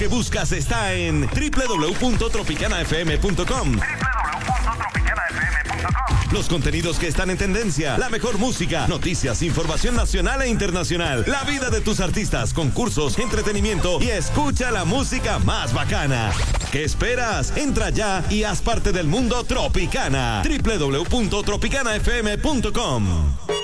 que buscas está en www.tropicanafm.com. Los contenidos que están en tendencia, la mejor música, noticias, información nacional e internacional, la vida de tus artistas, concursos, entretenimiento y escucha la música más bacana. ¿Qué esperas? Entra ya y haz parte del mundo Tropicana. www.tropicanafm.com.